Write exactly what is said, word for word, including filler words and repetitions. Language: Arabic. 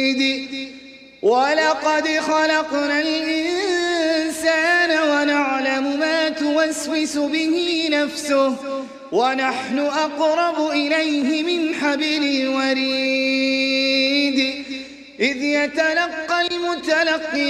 ولقد خلقنا الإنسان ونعلم ما توسوس به نفسه ونحن أقرب إليه من حبل الوريد إذ يتلقى المتلقي